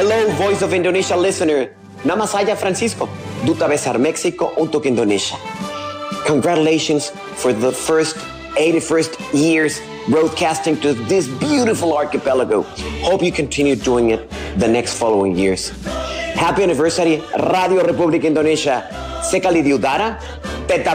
Hello, Voice of Indonesia listener. Nama saya Francisco, Duta Besar Mexico untuk Indonesia. Congratulations for the first 81st years broadcasting to this beautiful archipelago. Hope you continue doing it the next following years. Happy anniversary, Radio Republik Indonesia. Sekali diudara, tetap